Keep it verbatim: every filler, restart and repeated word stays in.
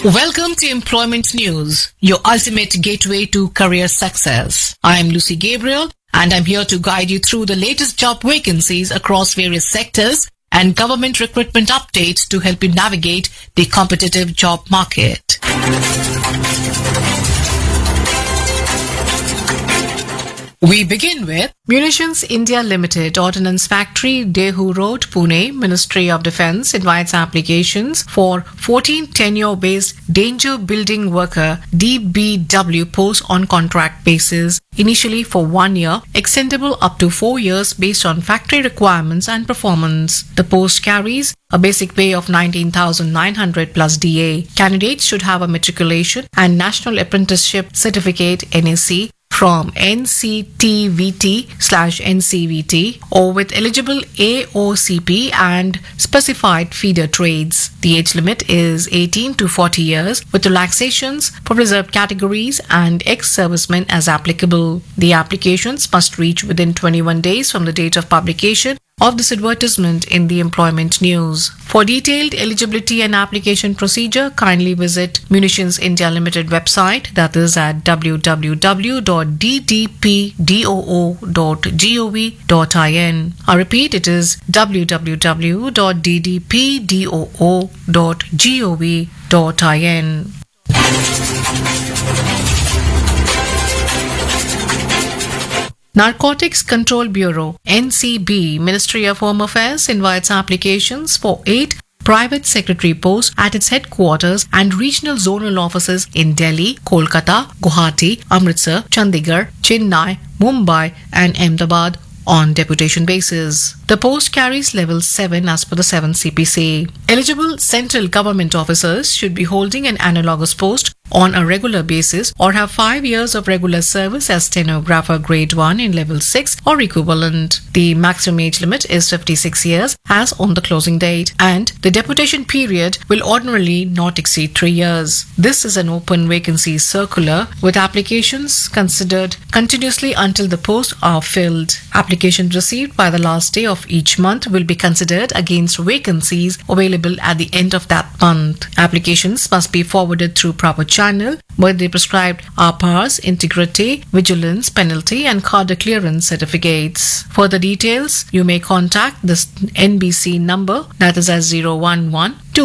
Welcome to Employment News, your ultimate gateway to career success. I am Lucy Gabriel and I'm here to guide you through the latest job vacancies across various sectors and government recruitment updates to help you navigate the competitive job market. We begin with Munitions India Limited, Ordnance Factory, Dehu Road, Pune. Ministry of Defence invites applications for fourteen tenure-based Danger Building Worker D B W posts on contract basis, initially for one year, extendable up to four years based on factory requirements and performance. The post carries a basic pay of nineteen thousand nine hundred plus D A. Candidates should have a matriculation and National Apprenticeship Certificate N A C from N C T V T slash N C V T or with eligible A O C P and specified feeder trades. The age limit is eighteen to forty years with relaxations for reserved categories and ex-servicemen as applicable. The applications must reach within twenty-one days from the date of publication of this advertisement in the Employment News. For detailed eligibility and application procedure, kindly visit Munitions India Limited website, that is at w w w dot d d p doo dot gov dot in. I repeat, it is w w w dot d d p doo dot gov dot in. Narcotics Control Bureau, N C B, Ministry of Home Affairs invites applications for eight private secretary posts at its headquarters and regional zonal offices in Delhi, Kolkata, Guwahati, Amritsar, Chandigarh, Chennai, Mumbai and Ahmedabad on deputation basis. The post carries level seven as per the seventh C P C. Eligible central government officers should be holding an analogous post on a regular basis or have five years of regular service as stenographer grade one in level six or equivalent. The maximum age limit is fifty-six years as on the closing date and the deputation period will ordinarily not exceed three years. This is an open vacancy circular with applications considered continuously until the posts are filled. Applications received by the last day of each month will be considered against vacancies available at the end of that month. Applications must be forwarded through proper channel where they prescribed R P Rs, integrity, vigilance, penalty and card clearance certificates. Further details, you may contact this N B C number, that is as zero one one two